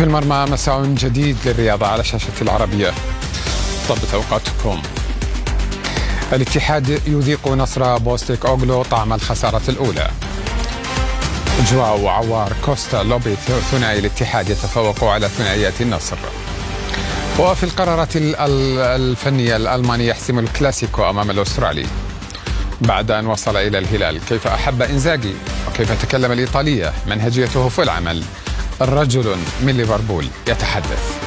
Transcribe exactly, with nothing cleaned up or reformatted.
في المرمى مساء جديد للرياضة على شاشة العربية. طبت أوقاتكم. الاتحاد يذيق نصر بوستيك أوغلو طعم الخسارة الأولى. جواو وعوار كوستا لوبي ثنائي الاتحاد يتفوق على ثنائيات النصر. وفي القرارات الفنية الألماني يحسم الكلاسيكو أمام الأسترالي بعد أن وصل إلى الهلال. كيف أحب إنزاغي وكيف تكلم الإيطالية، منهجيته في العمل. الرجل من ليفربول يتحدث.